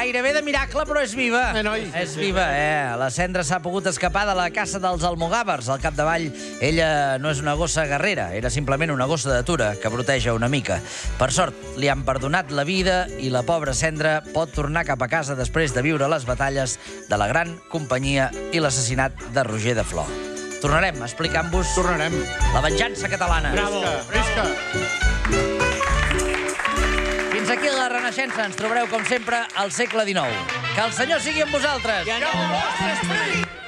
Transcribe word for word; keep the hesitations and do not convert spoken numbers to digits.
Gairebé de miracle, però és viva. Eh, noi? És viva, eh? La Cendra s'ha pogut escapar de la caça dels almogàvers. Al capdavall, ella no és una gossa guerrera, era simplement una gossa d'atura que proteja una mica. Per sort, li han perdonat la vida i la pobra Cendra pot tornar cap a casa després de viure les batalles de la Gran Companyia i l'assassinat de Roger de Flor. Tornarem explicant-vos Tornarem. la venjança catalana. Bravo. Visca. Fins aquí la Renaixença. Ens trobareu, com sempre, al segle dinou. Que el Senyor sigui amb vosaltres. I en el vostre esperit.